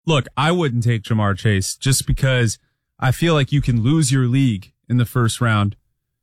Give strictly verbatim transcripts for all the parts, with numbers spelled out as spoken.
Look, I wouldn't take Jamar Chase just because I feel like you can lose your league in the first round,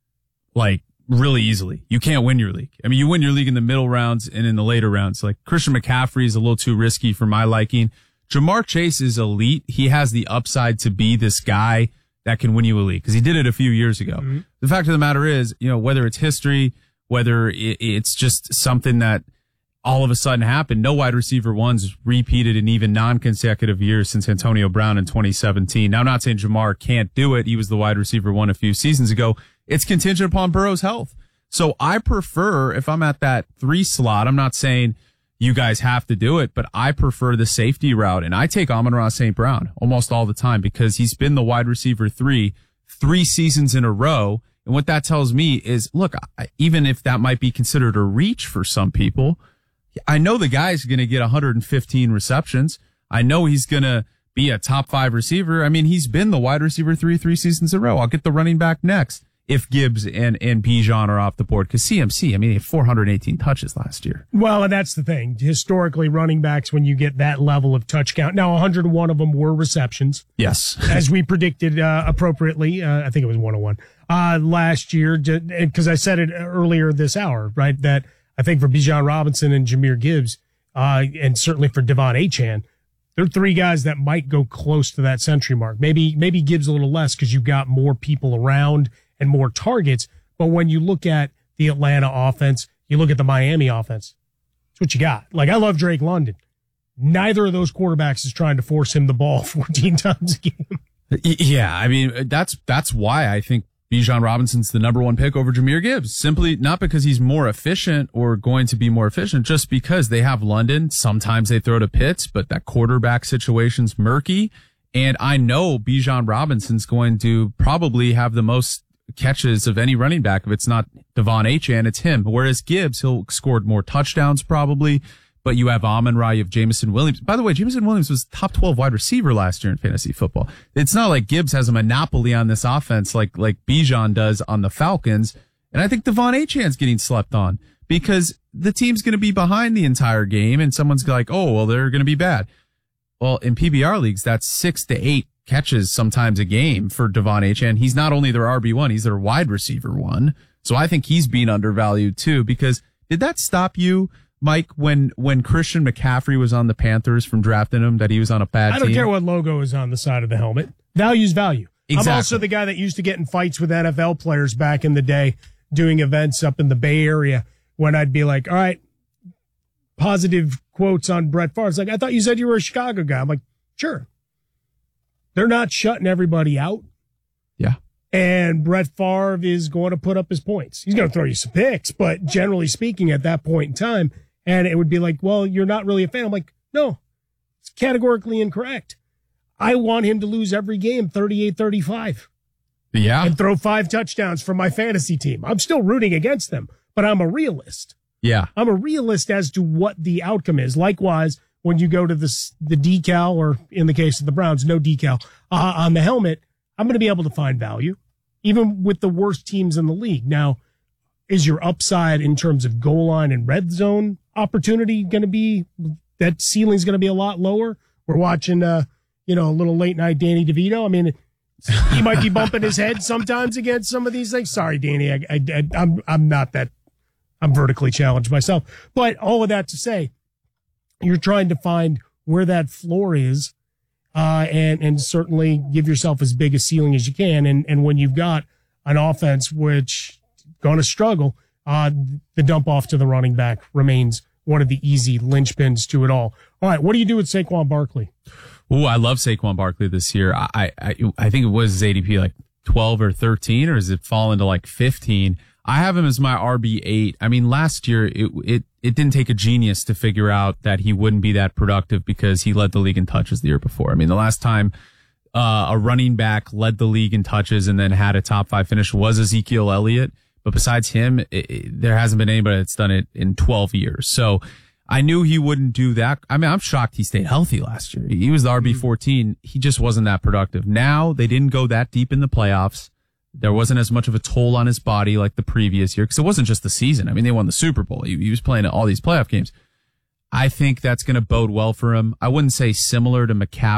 like, really easily. You can't win your league. I mean, you win your league in the middle rounds and in the later rounds. Like, Christian McCaffrey is a little too risky for my liking. Jamar Chase is elite. He has the upside to be this guy that can win you a league because he did it a few years ago. Mm-hmm. The fact of the matter is, you know, whether it's history, whether it's just something that all of a sudden happened, no wide receiver ones repeated in even non-consecutive years since Antonio Brown in twenty seventeen. Now, I'm not saying Jamar can't do it. He was the wide receiver one a few seasons ago. It's contingent upon Burrow's health. So I prefer, if I'm at that three slot, I'm not saying you guys have to do it, but I prefer the safety route. And I take Amon-Ra Saint Brown almost all the time because he's been the wide receiver three, three seasons in a row. And what that tells me is, look, I, even if that might be considered a reach for some people, I know the guy's going to get one hundred fifteen receptions. I know he's going to be a top five receiver. I mean, he's been the wide receiver three, three seasons in a row. I'll get the running back next if Gibbs and, and Bijan are off the board. Because C M C, I mean, he had four hundred eighteen touches last year. Well, and that's the thing. Historically, running backs, when you get that level of touch count, now one hundred one of them were receptions. Yes. As we predicted uh, appropriately. Uh, I think it was one oh one uh, last year. Because I said it earlier this hour, right, that I think for Bijan Robinson and Jahmyr Gibbs, uh, and certainly for Devon Achane, they're three guys that might go close to that century mark. Maybe, maybe Gibbs a little less because you've got more people around and more targets. But when you look at the Atlanta offense, you look at the Miami offense, that's what you got. Like, I love Drake London. Neither of those quarterbacks is trying to force him the ball fourteen times a game. Yeah, I mean, that's, that's why I think Bijan Robinson's the number one pick over Jahmyr Gibbs. Simply not because he's more efficient or going to be more efficient, just because they have London. Sometimes they throw to Pitts, but that quarterback situation's murky. And I know Bijan Robinson's going to probably have the most catches of any running back. If it's not Devon Achane, it's him. Whereas Gibbs, he'll scored more touchdowns probably. But you have Amon-Ra, you have Jameson Williams. By the way, Jameson Williams was top twelve wide receiver last year in fantasy football. It's not like Gibbs has a monopoly on this offense like, like Bijan does on the Falcons. And I think Devon Achane's getting slept on because the team's going to be behind the entire game and someone's like, oh, well, they're going to be bad. Well, in P B R leagues, that's six to eight catches sometimes a game for Devon Achane. He's not only their R B one, he's their wide receiver one. So I think he's being undervalued too, because did that stop you, Mike, when, when Christian McCaffrey was on the Panthers from drafting him, that he was on a bad team? I don't team? care what logo is on the side of the helmet. Value's value. Exactly. I'm also the guy that used to get in fights with N F L players back in the day doing events up in the Bay Area when I'd be like, all right, positive quotes on Brett Favre. It's like, I thought you said you were a Chicago guy. I'm like, sure. They're not shutting everybody out. Yeah. And Brett Favre is going to put up his points. He's going to throw you some picks, but generally speaking at that point in time, and it would be like, well, you're not really a fan. I'm like, no, it's categorically incorrect. I want him to lose every game thirty-eight thirty-five. Yeah. And throw five touchdowns for my fantasy team. I'm still rooting against them, but I'm a realist. Yeah. I'm a realist as to what the outcome is. Likewise, when you go to the, the decal, or in the case of the Browns, no decal uh, on the helmet, I'm going to be able to find value, even with the worst teams in the league. Now, is your upside in terms of goal line and red zone opportunity going to be, that ceiling's going to be a lot lower? We're watching, uh, you know, a little late night Danny DeVito. I mean, he might be bumping his head sometimes against some of these things. Sorry, Danny, I, I, I'm I'm not that. I'm vertically challenged myself. But all of that to say, you're trying to find where that floor is, uh, and and certainly give yourself as big a ceiling as you can. And and when you've got an offense which going to struggle, uh, the dump off to the running back remains one of the easy linchpins to it all. All right, what do you do with Saquon Barkley? Ooh, I love Saquon Barkley this year. I, I, I think it was his A D P like twelve or thirteen, or has it fallen to like fifteen? I have him as my R B eight. I mean, last year, it, it, it didn't take a genius to figure out that he wouldn't be that productive because he led the league in touches the year before. I mean, the last time, uh, a running back led the league in touches and then had a top five finish was Ezekiel Elliott. But besides him, it, it, there hasn't been anybody that's done it in twelve years. So I knew he wouldn't do that. I mean, I'm shocked he stayed healthy last year. He was the R B fourteen. He just wasn't that productive. Now they didn't go that deep in the playoffs. There wasn't as much of a toll on his body like the previous year because it wasn't just the season. I mean, they won the Super Bowl. He, he was playing all these playoff games. I think that's going to bode well for him. I wouldn't say similar to McCaffrey.